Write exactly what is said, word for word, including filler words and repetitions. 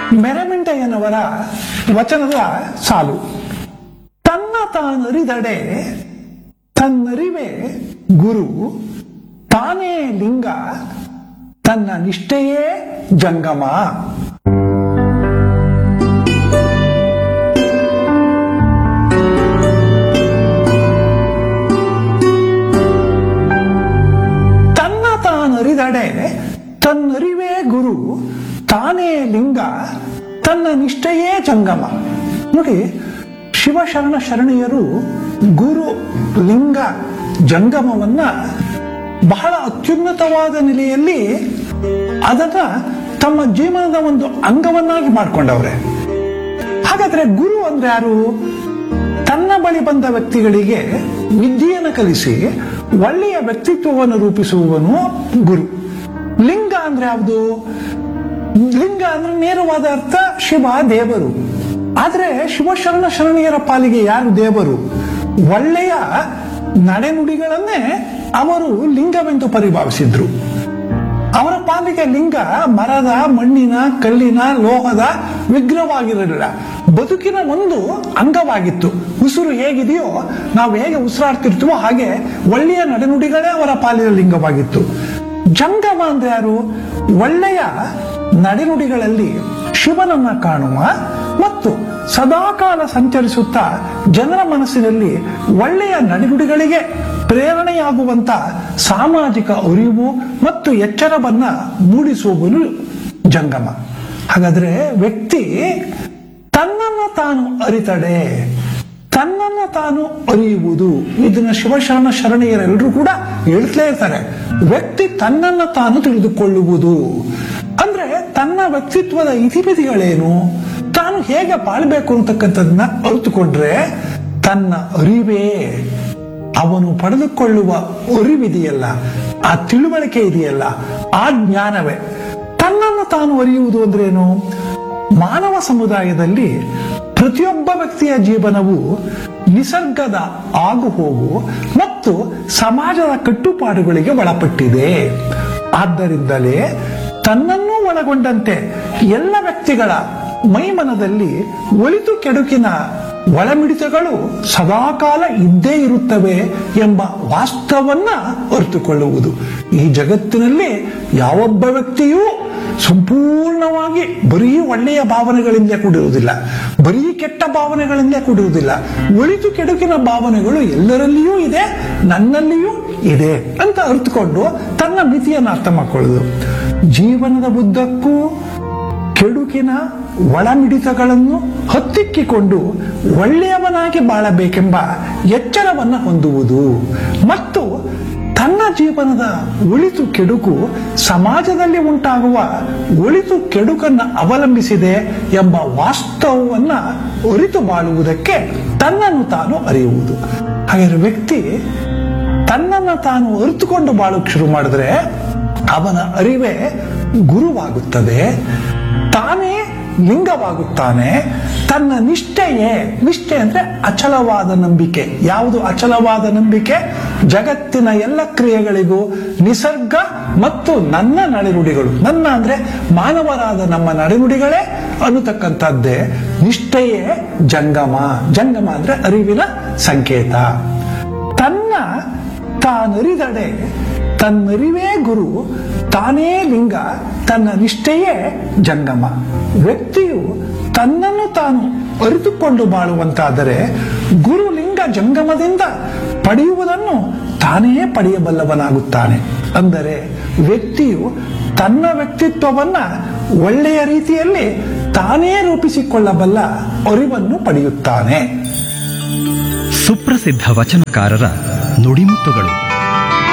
ಮೆರಮಿಂಟಯ್ಯನವರ ವಚನದ ಸಾಲು. ತನ್ನ ತಾನರಿದಡೆ ತನ್ನರಿವೇ ಗುರು, ತಾನೇ ಲಿಂಗ ತನ್ನ ನಿಷ್ಠೆಯೇ ಜಂಗಮ. ತನ್ನ ತಾನರಿದಡೆ ತನ್ನರಿವೇ ಗುರು, ತಾನೇ ಲಿಂಗ ತನ್ನ ನಿಷ್ಠೆಯೇ ಜಂಗಮ. ನೋಡಿ, ಶಿವಶರಣ ಶರಣೀಯರು ಗುರು ಲಿಂಗ ಜಂಗಮವನ್ನ ಬಹಳ ಅತ್ಯುನ್ನತವಾದ ನೆಲೆಯಲ್ಲಿ ಅದನ್ನ ತಮ್ಮ ಜೀವನದ ಒಂದು ಅಂಗವನ್ನಾಗಿ ಮಾಡಿಕೊಂಡವ್ರೆ. ಹಾಗಾದ್ರೆ ಗುರು ಅಂದ್ರೆ ಯಾರು? ತನ್ನ ಬಳಿ ಬಂದ ವ್ಯಕ್ತಿಗಳಿಗೆ ವಿದ್ಯೆಯನ್ನು ಕಲಿಸಿ ಒಳ್ಳೆಯ ವ್ಯಕ್ತಿತ್ವವನ್ನು ರೂಪಿಸುವವನು ಗುರು. ಲಿಂಗ ಅಂದ್ರೆ ಯಾವುದು? ಲಿಂಗ ಅಂದ್ರೆ ನೇರವಾದ ಅರ್ಥ ಶಿವ, ದೇವರು. ಆದ್ರೆ ಶಿವಶರಣ ಶರಣೀಯರ ಪಾಲಿಗೆ ಯಾರು ದೇವರು? ಒಳ್ಳೆಯ ನಡೆನುಡಿಗಳನ್ನೇ ಅವರು ಲಿಂಗವೆಂದು ಪರಿಭಾವಿಸಿದ್ರು. ಅವರ ಪಾಲಿಗೆ ಲಿಂಗ ಮರದ, ಮಣ್ಣಿನ, ಕಲ್ಲಿನ, ಲೋಹದ ವಿಗ್ರಹವಾಗಿರಲಿಲ್ಲ. ಬದುಕಿನ ಒಂದು ಅಂಗವಾಗಿತ್ತು. ಉಸಿರು ಹೇಗಿದೆಯೋ, ನಾವು ಹೇಗೆ ಉಸಿರಾಡ್ತಿರ್ತೀವೋ ಹಾಗೆ ಒಳ್ಳೆಯ ನಡೆನುಡಿಗಳೇ ಅವರ ಪಾಲಿನ ಲಿಂಗವಾಗಿತ್ತು. ಜಂಗಮ ಅಂದ್ರೆ ಯಾರು? ಒಳ್ಳೆಯ ನಡೆನುಡಿಗಳಲ್ಲಿ ಶಿವನನ್ನ ಕಾಣುವ ಮತ್ತು ಸದಾಕಾಲ ಸಂಚರಿಸುತ್ತಾ ಜನರ ಮನಸ್ಸಿನಲ್ಲಿ ಒಳ್ಳೆಯ ನಡೆನುಡಿಗಳಿಗೆ ಪ್ರೇರಣೆಯಾಗುವಂತ ಸಾಮಾಜಿಕ ಅರಿವು ಮತ್ತು ಎಚ್ಚರವನ್ನ ಮೂಡಿಸುವವನು ಜಂಗಮ. ಹಾಗಾದ್ರೆ ವ್ಯಕ್ತಿ ತನ್ನನ್ನು ತಾನು ಅರಿತಡೆ, ತನ್ನನ್ನು ತಾನು ಅರಿಯುವುದು, ಇದನ್ನ ಶಿವಶರಣ ಶರಣೀಯರೆಲ್ಲರೂ ಕೂಡ ಹೇಳ್ತಲೇ ಇರ್ತಾರೆ. ವ್ಯಕ್ತಿ ತನ್ನನ್ನು ತಾನು ತಿಳಿದುಕೊಳ್ಳುವುದು ಅಂದ್ರೆ ತನ್ನ ವ್ಯಕ್ತಿತ್ವದ ಇತಿಮಿತಿಗಳೇನು, ತಾನು ಹೇಗೆ ಬಾಳ್ಬೇಕು ಅಂತಕ್ಕಂಥದನ್ನ ಅರಿತುಕೊಂಡ್ರೆ ತನ್ನ ಅರಿವೇ, ಅವನು ಪಡೆದುಕೊಳ್ಳುವ ಅರಿವಿದೆಯಲ್ಲ, ಆ ತಿಳುವಳಿಕೆ ಇದೆಯಲ್ಲ, ಆ ಜ್ಞಾನವೇ. ತನ್ನನ್ನು ತಾನು ಅರಿಯುವುದು ಅಂದ್ರೇನು? ಮಾನವ ಸಮುದಾಯದಲ್ಲಿ ಪ್ರತಿಯೊಬ್ಬ ವ್ಯಕ್ತಿಯ ಜೀವನವು ನಿಸರ್ಗದ ಆಗು ಹೋಗು ಮತ್ತು ಸಮಾಜದ ಕಟ್ಟುಪಾಡುಗಳಿಗೆ ಒಳಪಟ್ಟಿದೆ. ಆದ್ದರಿಂದಲೇ ತನ್ನನ್ನೂ ಒಳಗೊಂಡಂತೆ ಎಲ್ಲ ವ್ಯಕ್ತಿಗಳ ಮೈಮನದಲ್ಲಿ ಒಳಿತು ಕೆಡುಕಿನ ಒಳಮಿಡಿತಗಳು ಸದಾಕಾಲ ಇದ್ದೇ ಇರುತ್ತವೆ ಎಂಬ ವಾಸ್ತವನ್ನ ಅರಿತುಕೊಳ್ಳುವುದು. ಈ ಜಗತ್ತಿನಲ್ಲಿ ಯಾವೊಬ್ಬ ವ್ಯಕ್ತಿಯೂ ಸಂಪೂರ್ಣವಾಗಿ ಬರೀ ಒಳ್ಳೆಯ ಭಾವನೆಗಳಿಂದ ಕೂಡಿರುವುದಿಲ್ಲ, ಬರೀ ಕೆಟ್ಟ ಭಾವನೆಗಳಿಂದ ಕೂಡಿರುವುದಿಲ್ಲ. ಒಳಿತು ಕೆಡುಕಿನ ಭಾವನೆಗಳು ಎಲ್ಲರಲ್ಲಿಯೂ ಇದೆ, ನನ್ನಲ್ಲಿಯೂ ಇದೆ ಅಂತ ಅರಿತುಕೊಂಡು ತನ್ನ ಮಿತಿಯನ್ನು ಅರ್ಥ ಮಾಡಿಕೊಳ್ಳುವುದು. ಜೀವನದ ಉದ್ದಕ್ಕೂ ಕೆಡುಕಿನ ಒಳಮಿಡಿತಗಳನ್ನು ಹತ್ತಿಕ್ಕಿಕೊಂಡು ಒಳ್ಳೆಯವನಾಗಿ ಬಾಳಬೇಕೆಂಬ ಎಚ್ಚರವನ್ನು ಹೊಂದುವುದು ಮತ್ತು ತನ್ನ ಜೀವನದ ಒಳಿತು ಕೆಡುಕು ಸಮಾಜದಲ್ಲಿ ಉಂಟಾಗುವ ಒಳಿತು ಕೆಡುಕನ್ನು ಅವಲಂಬಿಸಿದೆ ಎಂಬ ವಾಸ್ತವವನ್ನ ಅರಿತು ಬಾಳುವುದಕ್ಕೆ ತನ್ನನ್ನು ತಾನು ಅರಿಯುವುದು. ಹಾಗಾದರೆ ವ್ಯಕ್ತಿ ತನ್ನನ್ನು ತಾನು ಅರಿತುಕೊಂಡು ಬಾಳೋಕೆ ಶುರು ಮಾಡಿದ್ರೆ ಅವನ ಅರಿವೇ ಗುರುವಾಗುತ್ತದೆ, ತಾನೇ ಲಿಂಗವಾಗುತ್ತಾನೆ. ತನ್ನ ನಿಷ್ಠೆಯೇ, ನಿಷ್ಠೆ ಅಂದ್ರೆ ಅಚಲವಾದ ನಂಬಿಕೆ. ಯಾವುದು ಅಚಲವಾದ ನಂಬಿಕೆ? ಜಗತ್ತಿನ ಎಲ್ಲ ಕ್ರಿಯೆಗಳಿಗೂ ನಿಸರ್ಗ ಮತ್ತು ನನ್ನ ನಡೆನುಡಿಗಳು, ನನ್ನ ಅಂದ್ರೆ ಮಾನವರಾದ ನಮ್ಮ ನಡೆನುಡಿಗಳೇ ಅನ್ನತಕ್ಕಂಥದ್ದೇ ನಿಷ್ಠೆಯೇ ಜಂಗಮ. ಜಂಗಮ ಅಂದ್ರೆ ಅರಿವಿನ ಸಂಕೇತ. ತನ್ನ ತಾನರಿದಡೆ ತನ್ನರಿವೇ ಗುರು, ತಾನೇ ಲಿಂಗ ತನ್ನ ನಿಷ್ಠೆಯೇ ಜಂಗಮ. ವ್ಯಕ್ತಿಯು ತನ್ನನ್ನು ತಾನು ಅರಿತುಕೊಂಡು ಬಾಳುವಂತಾದರೆ ಗುರುಲಿಂಗ ಜಂಗಮದಿಂದ ಪಡೆಯುವುದನ್ನು ತಾನೇ ಪಡೆಯಬಲ್ಲವನಾಗುತ್ತಾನೆ. ಅಂದರೆ ವ್ಯಕ್ತಿಯು ತನ್ನ ವ್ಯಕ್ತಿತ್ವವನ್ನ ಒಳ್ಳೆಯ ರೀತಿಯಲ್ಲಿ ತಾನೇ ರೂಪಿಸಿಕೊಳ್ಳಬಲ್ಲ ಅರಿವನ್ನು ಪಡೆಯುತ್ತಾನೆ. ಸುಪ್ರಸಿದ್ಧ ವಚನಕಾರರ ನುಡಿಮುತ್ತುಗಳು.